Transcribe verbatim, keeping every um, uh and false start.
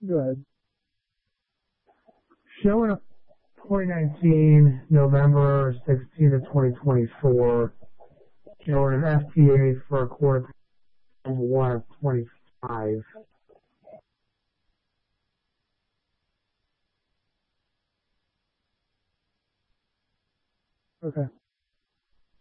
Go ahead. Showing a twenty nineteen, November sixteenth of twenty twenty-four, showing an F T A for a quarter one of twenty-five. Okay.